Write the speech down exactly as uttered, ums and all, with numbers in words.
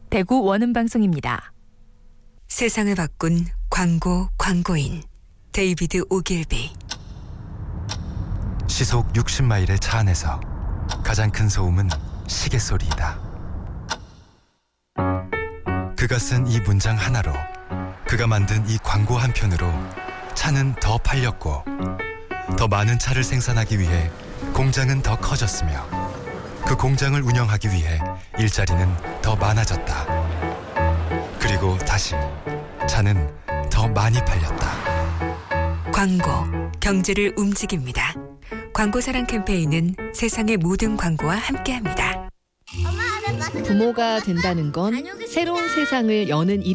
대구 원음방송입니다. 세상을 바꾼 광고 광고인 데이비드 오길비. 시속 육십 마일의 차 안에서 가장 큰 소음은 시계 소리이다. 그가 쓴 이 문장 하나로, 그가 만든 이 광고 한 편으로 차는 더 팔렸고, 더 많은 차를 생산하기 위해 공장은 더 커졌으며, 그 공장을 운영하기 위해 일자리는 더 많아졌다. 그리고 다시 차는 더 많이 팔렸다. 광고, 경제를 움직입니다. 광고사랑 캠페인은 세상의 모든 광고와 함께합니다. 부모가 된다는 건 새로운 세상을 여는 일